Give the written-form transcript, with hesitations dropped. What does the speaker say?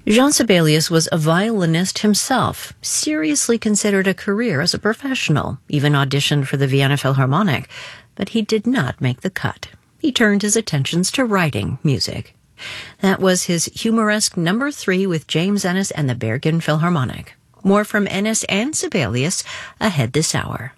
Jean Sibelius was a violinist himself, seriously considered a career as a professional, even auditioned for the Vienna Philharmonic, but he did not make the cut. He turned his attentions to writing music. That was his humoresque number 3 with James Ennis and the Bergen Philharmonic. More from Ennis and Sibelius ahead this hour.